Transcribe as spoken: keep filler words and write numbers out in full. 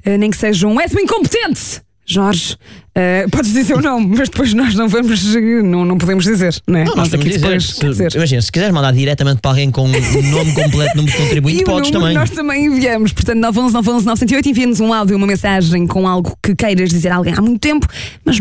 uh, nem que seja um és um incompetente, Jorge. Uh, podes dizer o nome, mas depois nós não vamos, não, não podemos dizer, não é? Não, nós aqui depois, se, dizer. Imagina, se quiseres mandar diretamente para alguém com o nome completo, número de contribuinte, podes também. Nós também enviamos, portanto, nove um um nove um um nove zero oito, envia-nos um áudio, uma mensagem com algo que queiras dizer a alguém há muito tempo, mas